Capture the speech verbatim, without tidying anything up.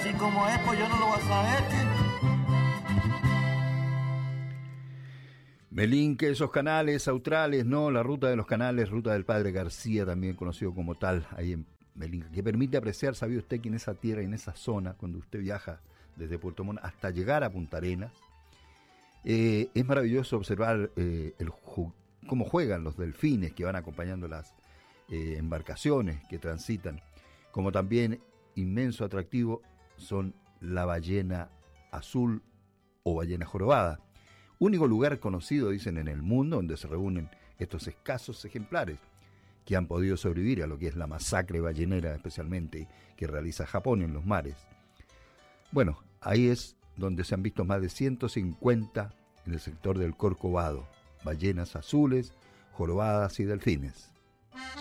así como es, pues yo no lo voy a saber. ¿Qué? Melinque, esos canales australes, ¿no? La ruta de los canales, ruta del Padre García, también conocido como tal, ahí en Melinque, que permite apreciar, ¿sabía usted que en esa tierra, en esa zona, cuando usted viaja desde Puerto Montt hasta llegar a Punta Arenas, eh, es maravilloso observar eh, el, cómo juegan los delfines que van acompañando las eh, embarcaciones que transitan, como también inmenso atractivo son la ballena azul o ballena jorobada. Único lugar conocido, dicen, en el mundo donde se reúnen estos escasos ejemplares que han podido sobrevivir a lo que es la masacre ballenera, especialmente, que realiza Japón en los mares. Bueno, ahí es donde se han visto más de ciento cincuenta en el sector del Corcovado, ballenas azules, jorobadas y delfines.